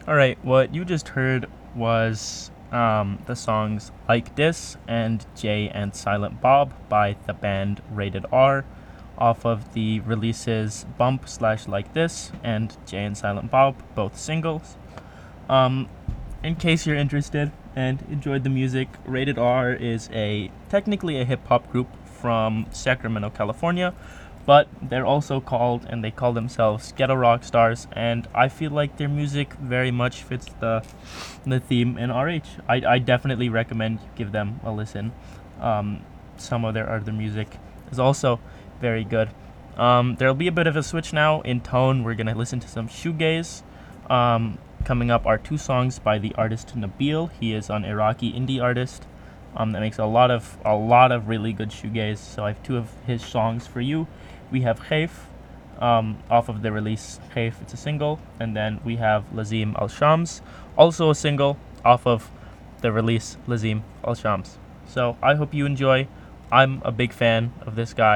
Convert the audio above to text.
All right, what you just heard was the songs Like This and Jay and Silent Bob by the band Rated R off of the releases Bump slash Like This and Jay and Silent Bob, both singles. Um, in case you're interested and enjoyed the music, Rated R is technically a hip hop group from Sacramento, California, but they're also called and they call themselves ghetto rock stars, and I feel like their music very much fits the theme in RH. I definitely recommend you give them a listen. Um, some of their other music is also very good. There'll be a bit of a switch now in tone. We're gonna listen to some shoegaze. Coming up are two songs by the artist Nabil. He is an Iraqi indie artist that makes a lot of really good shoegaze. So I have two of his songs for you. We have Khaif off of the release Khaif, it's a single, and then we have Lazim Al Shams, also a single off of the release Lazim Al Shams. So I hope you enjoy. I'm a big fan of this guy.